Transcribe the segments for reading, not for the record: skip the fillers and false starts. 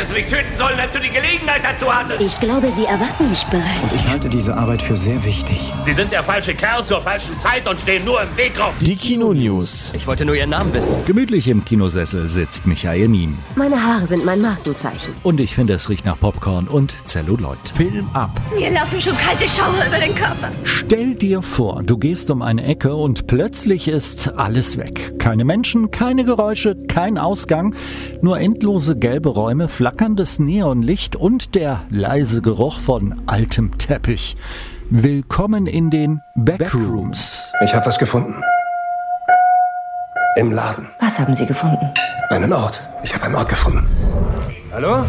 Hättest du mich töten sollen, als du die Gelegenheit dazu hattest. Ich glaube, Sie erwarten mich bereits. Und ich halte diese Arbeit für sehr wichtig. Sie sind der falsche Kerl zur falschen Zeit und stehen nur im Weg rum. Die Kino-News. Ich wollte nur Ihren Namen wissen. Gemütlich im Kinosessel sitzt Michael Mien. Meine Haare sind mein Markenzeichen. Und ich finde, es riecht nach Popcorn und Zelluloid. Film ab. Mir laufen schon kalte Schauer über den Körper. Stell dir vor, du gehst um eine Ecke und plötzlich ist alles weg. Keine Menschen, keine Geräusche, kein Ausgang, nur endlose gelbe Räume, flackerndes Neonlicht und der leise Geruch von altem Teppich. Willkommen in den Backrooms. Ich habe was gefunden. Im Laden. Was haben Sie gefunden? Einen Ort. Ich habe einen Ort gefunden. Hallo?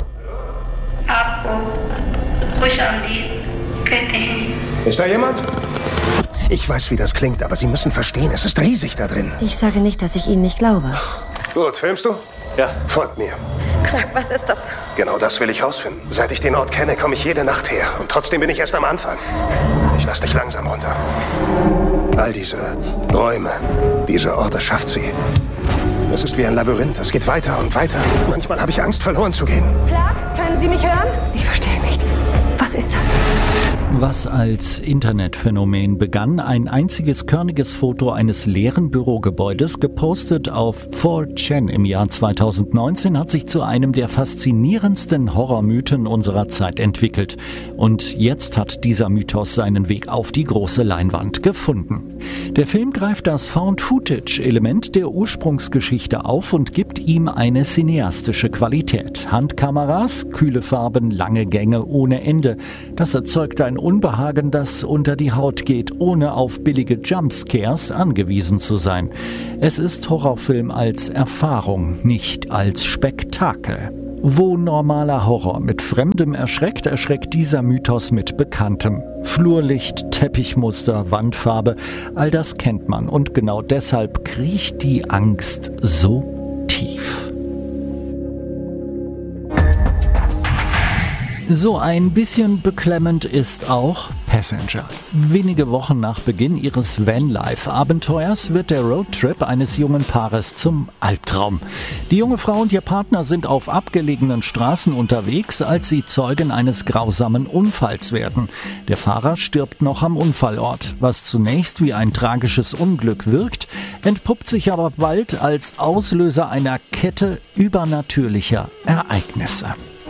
Ist da jemand? Ich weiß, wie das klingt, aber Sie müssen verstehen, es ist riesig da drin. Ich sage nicht, dass ich Ihnen nicht glaube. Gut, filmst du? Ja. Folgt mir. Clark, was ist das? Genau das will ich rausfinden. Seit ich den Ort kenne, komme ich jede Nacht her. Und trotzdem bin ich erst am Anfang. Ich lass dich langsam runter. All diese Räume, diese Orte schafft sie. Es ist wie ein Labyrinth. Es geht weiter und weiter. Manchmal habe ich Angst, verloren zu gehen. Clark, können Sie mich hören? Ich verstehe nicht. Was ist das? Was als Internetphänomen begann, ein einziges körniges Foto eines leeren Bürogebäudes, gepostet auf 4chan im Jahr 2019, hat sich zu einem der faszinierendsten Horrormythen unserer Zeit entwickelt. Und jetzt hat dieser Mythos seinen Weg auf die große Leinwand gefunden. Der Film greift das Found-Footage-Element der Ursprungsgeschichte auf und gibt ihm eine cineastische Qualität. Handkameras, kühle Farben, lange Gänge ohne Ende. Das erzeugt ein Unbehagen, das unter die Haut geht, ohne auf billige Jumpscares angewiesen zu sein. Es ist Horrorfilm als Erfahrung, nicht als Spektakel. Wo normaler Horror mit Fremdem erschreckt, erschreckt dieser Mythos mit Bekanntem. Flurlicht, Teppichmuster, Wandfarbe, all das kennt man und genau deshalb kriecht die Angst so tief. So ein bisschen beklemmend ist auch Passenger. Wenige Wochen nach Beginn ihres Vanlife-Abenteuers wird der Roadtrip eines jungen Paares zum Albtraum. Die junge Frau und ihr Partner sind auf abgelegenen Straßen unterwegs, als sie Zeugen eines grausamen Unfalls werden. Der Fahrer stirbt noch am Unfallort. Was zunächst wie ein tragisches Unglück wirkt, entpuppt sich aber bald als Auslöser einer Kette übernatürlicher Ereignisse.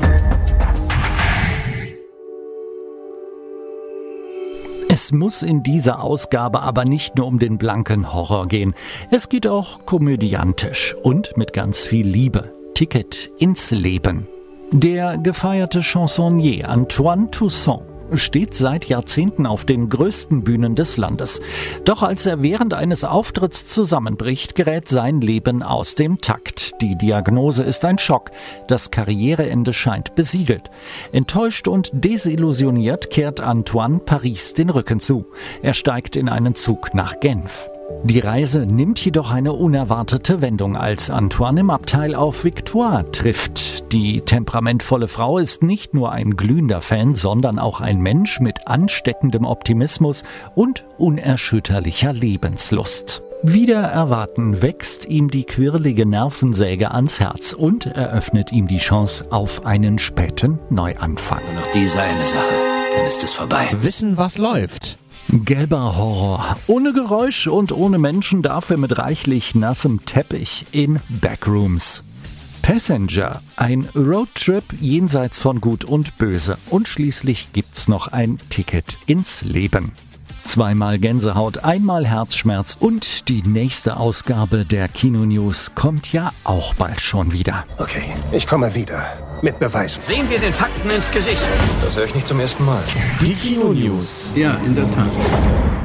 Es muss in dieser Ausgabe aber nicht nur um den blanken Horror gehen. Es geht auch komödiantisch und mit ganz viel Liebe. Ticket ins Leben. Der gefeierte Chansonnier Antoine Toussaint steht seit Jahrzehnten auf den größten Bühnen des Landes. Doch als er während eines Auftritts zusammenbricht, gerät sein Leben aus dem Takt. Die Diagnose ist ein Schock. Das Karriereende scheint besiegelt. Enttäuscht und desillusioniert kehrt Antoine Paris den Rücken zu. Er steigt in einen Zug nach Genf. Die Reise nimmt jedoch eine unerwartete Wendung, als Antoine im Abteil auf Victoire trifft. Die temperamentvolle Frau ist nicht nur ein glühender Fan, sondern auch ein Mensch mit ansteckendem Optimismus und unerschütterlicher Lebenslust. Wider Erwarten wächst ihm die quirlige Nervensäge ans Herz und eröffnet ihm die Chance auf einen späten Neuanfang. Nur noch diese eine Sache, dann ist es vorbei. Wissen, was läuft. Gelber Horror. Ohne Geräusch und ohne Menschen, dafür mit reichlich nassem Teppich in Backrooms. Passenger. Ein Roadtrip jenseits von Gut und Böse. Und schließlich gibt's noch ein Ticket ins Leben. Zweimal Gänsehaut, einmal Herzschmerz und die nächste Ausgabe der Kino-News kommt ja auch bald schon wieder. Okay, ich komme wieder. Mit Beweisen. Sehen wir den Fakten ins Gesicht. Das höre ich nicht zum ersten Mal. Die Kino-News. Ja, in der Tat.